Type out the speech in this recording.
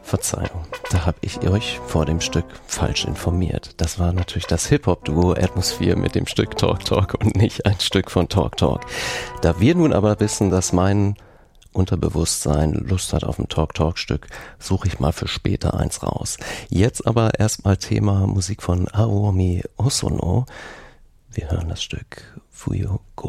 Verzeihung, da habe ich euch vor dem Stück falsch informiert. Das war natürlich das Hip-Hop-Duo Atmosphere mit dem Stück Talk Talk und nicht ein Stück von Talk Talk. Da wir nun aber wissen, dass mein Unterbewusstsein Lust hat auf ein Talk-Talk-Stück, suche ich mal für später eins raus. Jetzt aber erstmal Thema Musik von Aomi Hosono. Wir hören das Stück Fuyo Go.